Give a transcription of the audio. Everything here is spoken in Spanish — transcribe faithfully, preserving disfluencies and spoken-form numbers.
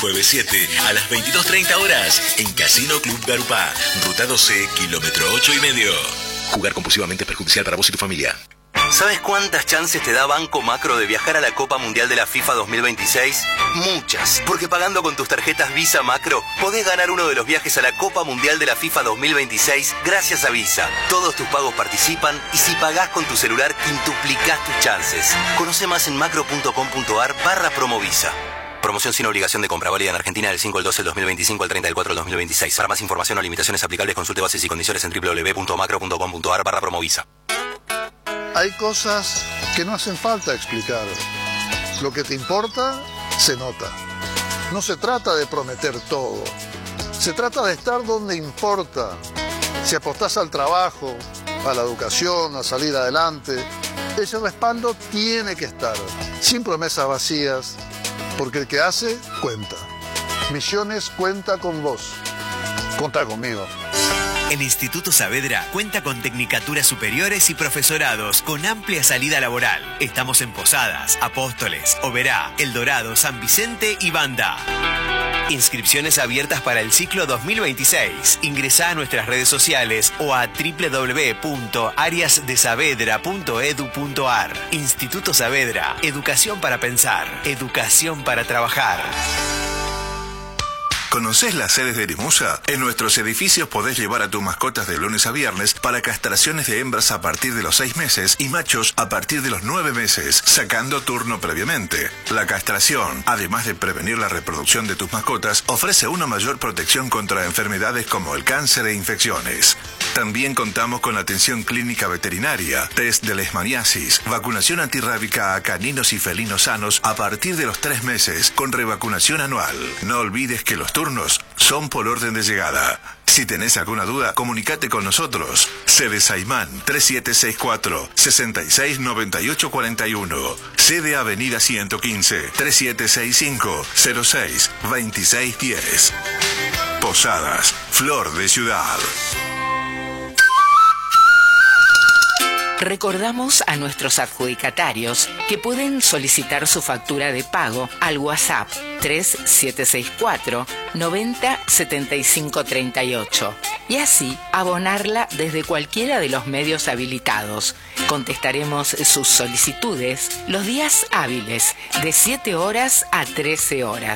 Jueves siete a las veintidós treinta horas en Casino Club Garupá, Ruta doce, kilómetro ocho y medio. Jugar compulsivamente es perjudicial para vos y tu familia. ¿Sabes cuántas chances te da Banco Macro de viajar a la Copa Mundial de la FIFA dos mil veintiséis? Muchas, porque pagando con tus tarjetas Visa Macro podés ganar uno de los viajes a la Copa Mundial de la FIFA dos mil veintiséis gracias a Visa. Todos tus pagos participan y si pagás con tu celular quintuplicás tus chances. Conoce más en macro.com.ar barra promovisa. Promoción sin obligación de compra, válida en Argentina del cinco al doce del dos mil veinticinco al treinta del cuatro del dos mil veintiséis. Para más información o limitaciones aplicables, consulte bases y condiciones en doble u doble u doble u punto macro punto com punto ar barra promovisa. Hay cosas que no hacen falta explicar. Lo que te importa, se nota. No se trata de prometer todo. Se trata de estar donde importa. Si apostás al trabajo, a la educación, a salir adelante, ese respaldo tiene que estar. Sin promesas vacías, porque el que hace, cuenta. Misiones cuenta con vos. Contá conmigo. El Instituto Saavedra cuenta con tecnicaturas superiores y profesorados con amplia salida laboral. Estamos en Posadas, Apóstoles, Oberá, El Dorado, San Vicente y Banda. Inscripciones abiertas para el ciclo dos mil veintiséis. Ingresá a nuestras redes sociales o a doble u doble u doble u punto arias de saavedra punto edu punto ar. Instituto Saavedra. Educación para pensar. Educación para trabajar. ¿Conocés las sedes de Erimusa? En nuestros edificios podés llevar a tus mascotas de lunes a viernes para castraciones de hembras a partir de los seis meses y machos a partir de los nueve meses, sacando turno previamente. La castración, además de prevenir la reproducción de tus mascotas, ofrece una mayor protección contra enfermedades como el cáncer e infecciones. También contamos con atención clínica veterinaria, test de leishmaniasis, vacunación antirrábica a caninos y felinos sanos a partir de los tres meses, con revacunación anual. No olvides que los turnos son por orden de llegada. Si tenés alguna duda, comunicate con nosotros. Sede Saimán, tres siete seis cuatro, seis seis nueve ocho cuatro uno. Sede Avenida ciento quince, tres siete seis cinco, cero seis, veintiséis diez. Posadas, Flor de Ciudad. Recordamos a nuestros adjudicatarios que pueden solicitar su factura de pago al WhatsApp tres siete seis cuatro, noventa, setenta y cinco treinta y ocho y así abonarla desde cualquiera de los medios habilitados. Contestaremos sus solicitudes los días hábiles de siete horas a trece horas.